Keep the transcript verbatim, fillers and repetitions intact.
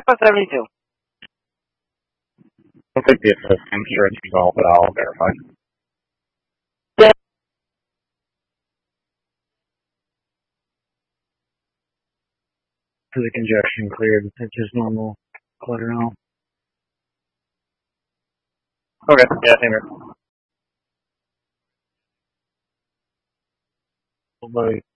Alpha seventy-two. I'll take the assist insurance result, but I'll verify. Yeah. To the congestion cleared, it's just normal collateral. Okay, yeah, same here. Oh, bye.